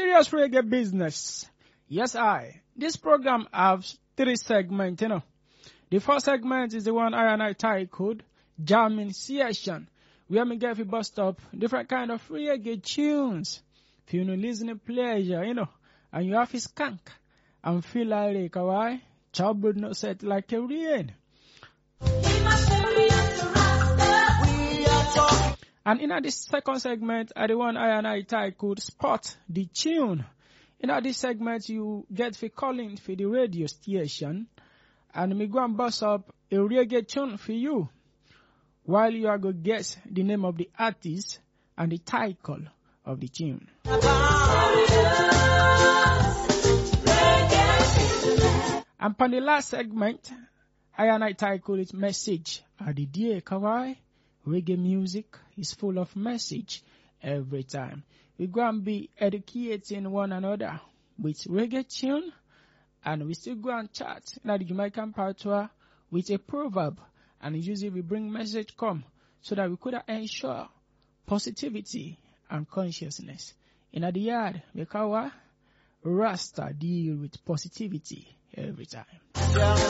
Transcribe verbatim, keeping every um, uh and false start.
serious reggae business. Yes, I. This program has three segments, you know. The first segment is the one I and I titled Jamming Session, where me get to bust up different kind of reggae tunes. If you know listening pleasure, you know, and you have his skank and feel like why? Trouble not set like a rain. And in this second segment, are the one I and I titled Spot the Tune. In this segment, you get for calling for the radio station, and me go and bust up a reggae tune for you, while you are going to guess the name of the artist and the title of the tune. And for the last segment, I and I title it Message. At the day, Kawai, reggae music is full of message every time. We're going to be educating one another with reggae tune, and we still go and chat in the Jamaican patois with a proverb, and usually we bring message come so that we could ensure positivity and consciousness. In the yard, because Rasta deal with positivity every time.